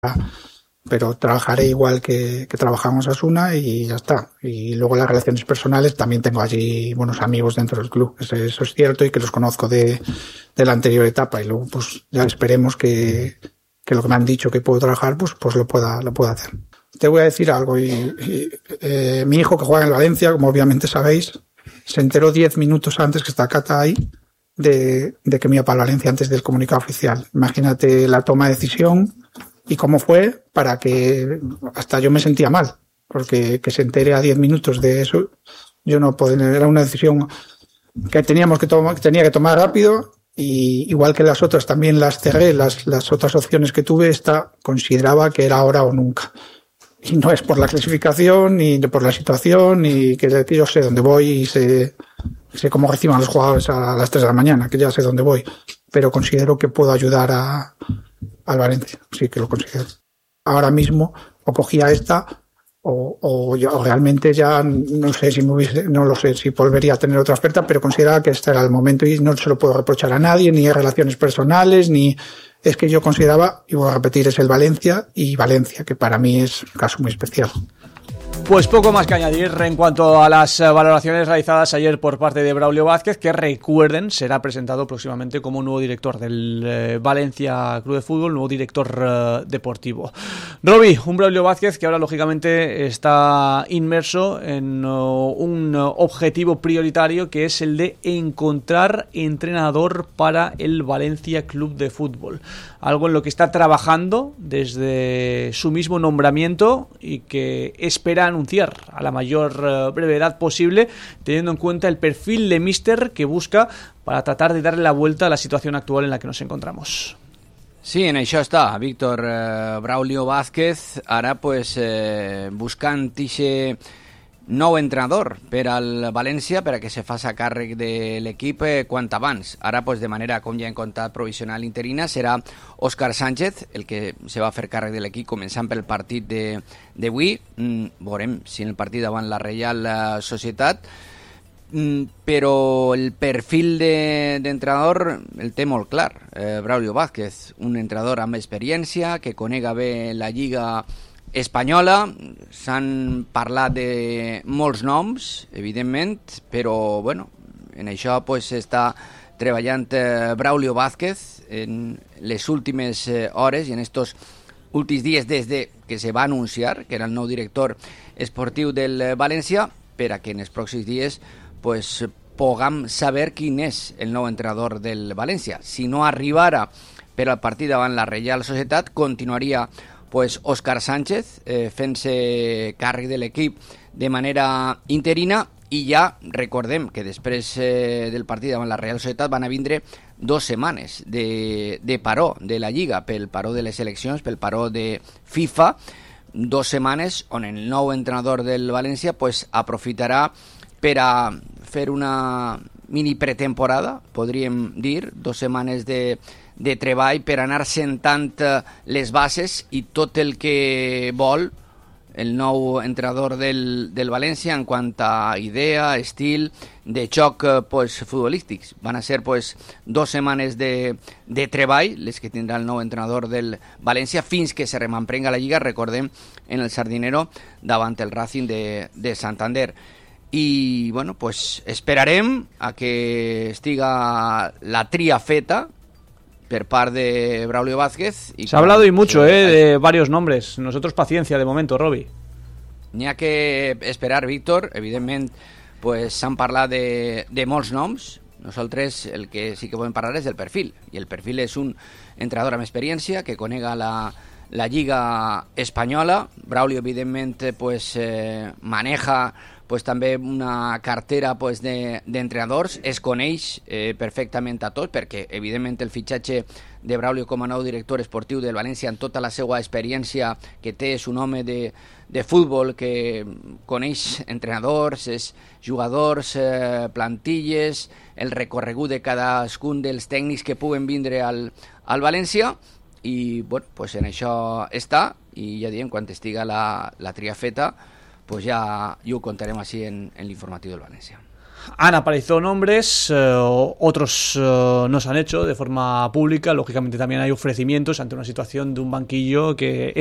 pero trabajaré igual que trabajamos Asuna y ya está. Y luego las relaciones personales, también tengo allí buenos amigos dentro del club, eso es cierto, y que los conozco de la anterior etapa, y luego pues ya esperemos que lo que me han dicho que puedo trabajar pues lo pueda hacer. Te voy a decir algo, mi hijo, que juega en el Valencia, como obviamente sabéis, se enteró 10 minutos antes, que está Cata ahí, de que me iba para Valencia antes del comunicado oficial. Imagínate la toma de decisión y cómo fue, para que hasta yo me sentía mal, porque que se entere a 10 minutos de eso, yo no podía, era una decisión que tenía que tomar rápido, y igual que las otras también las cerré, las otras opciones que tuve, esta consideraba que era ahora o nunca. Y no es por la clasificación, ni por la situación, ni que yo sé dónde voy y sé cómo reciban los jugadores a las 3 de la mañana, que ya sé dónde voy, pero considero que puedo ayudar al Valencia, sí que lo considero. Ahora mismo o cogía esta o realmente ya no sé no lo sé si volvería a tener otra oferta, pero consideraba que este era el momento y no se lo puedo reprochar a nadie, ni a relaciones personales, ni es que yo consideraba, y voy a repetir, es el Valencia, que para mí es un caso muy especial. Pues poco más que añadir en cuanto a las valoraciones realizadas ayer por parte de Braulio Vázquez, que recuerden, será presentado próximamente como nuevo director del Valencia Club de Fútbol, nuevo director deportivo. Roby, un Braulio Vázquez que ahora lógicamente está inmerso en un objetivo prioritario, que es el de encontrar entrenador para el Valencia Club de Fútbol. Algo en lo que está trabajando desde su mismo nombramiento y que espera anunciar a la mayor brevedad posible, teniendo en cuenta el perfil de míster que busca para tratar de darle la vuelta a la situación actual en la que nos encontramos. Sí, en això està, Víctor. Braulio Vázquez ara pues, buscant ixe nou entrenador per al València, per a que se faça càrrec de l'equip quant abans. Ara, pues, de manera, com ja hem contat, provisional interina, serà Òscar Sánchez el que se va a fer càrrec de l'equip, començant pel partit d'avui. Veurem si en el partit davant la Reial Societat. Però el perfil d'entrenador el té molt clar. Braulio Vázquez, un entrenador amb experiència, que conega bé la Lliga espanyola. S'han parlat de molts noms, evidentment, però bueno, en això pues, està treballant Braulio Vázquez en les últimes hores i en estos últims dies des de que se va anunciar que era el nou director esportiu del València, per a que en els pròxims dies pues, puguem saber quin és el nou entrenador del València. Si no arribara per al partit davant la Reial Societat, continuaria pues, Òscar Sánchez fent-se càrrec de l'equip de manera interina, i ja recordem que després del partit davant la Real Societat van a vindre 2 setmanes de paró de la Lliga, pel paró de les eleccions, pel paró de FIFA, 2 setmanes on el nou entrenador del València pues, aprofitarà per a fer una mini pretemporada, podríem dir, 2 setmanes de treball per anar sentant les bases i tot el que vol el nou entrenador del València en quant a idea, estil, de joc pues, futbolístics. Van a ser pues, 2 setmanes de treball, les que tindrà el nou entrenador del València, fins que se rememprenga la Lliga, recordem, en el Sardinero, davant el Racing de Santander. I bueno, pues esperarem a que estiga la tria feta per part de Braulio Vázquez. Se ha hablado y mucho de varios nombres. Nosotros paciencia de momento, Roby. N'hi ha que esperar, Víctor. Evidentment, pues, s'han parlat de molts noms. Nosaltres el que sí que podem parlar és del perfil. I el perfil és un entrenador amb experiència que conega la Lliga espanyola. Braulio, evidentment, pues, maneja pues, també una cartera pues, d'entrenadors, es coneix perfectament a tots, perquè evidentment el fitxatge de Braulio com a nou director esportiu del València, en tota la seva experiència que té, és un home de futbol que coneix entrenadors, jugadors, plantilles, el recorregut de cadascun dels tècnics que puguen vindre al València, i bueno, pues en això està, i ja diem, quan estiga la tria feta, pues ja ho contarem així en l'informatiu del València. Han aparecido nombres, otros no se han hecho de forma pública. Lógicamente también hay ofrecimientos ante una situación de un banquillo que